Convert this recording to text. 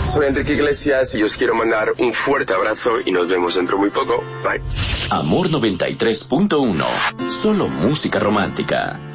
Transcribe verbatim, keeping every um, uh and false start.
Soy Enrique Iglesias y os quiero mandar un fuerte abrazo y nos vemos dentro muy poco. Bye. Amor noventa y tres punto uno. Solo música romántica.